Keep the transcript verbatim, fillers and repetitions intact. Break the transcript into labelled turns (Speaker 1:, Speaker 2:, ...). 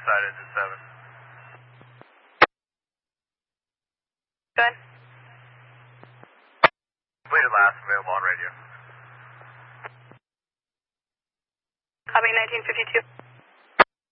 Speaker 1: side, engine seven.
Speaker 2: Good.
Speaker 1: Completed last, available on radio.
Speaker 2: Copy nineteen fifty-two.